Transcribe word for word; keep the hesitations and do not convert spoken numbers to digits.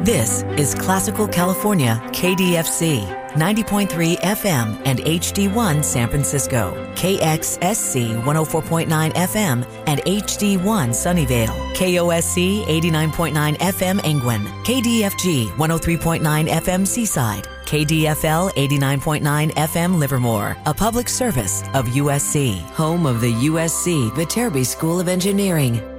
This is Classical California K D F C, ninety point three F M and H D one San Francisco, K X S C one oh four point nine F M and H D one Sunnyvale, K O S C eighty-nine point nine F M Engwin, K D F G one oh three point nine F M Seaside, K D F L eighty-nine point nine F M Livermore, a public service of U S C, home of the U S C Viterbi School of Engineering.